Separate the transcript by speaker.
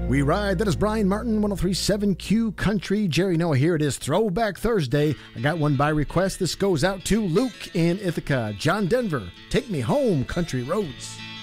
Speaker 1: We ride. That is Brian Martin, 1037 Q Country. Jerry Noah here. It is Throwback Thursday. I got one by request. This goes out to Luke in Ithaca. John Denver, Take Me Home, Country Roads.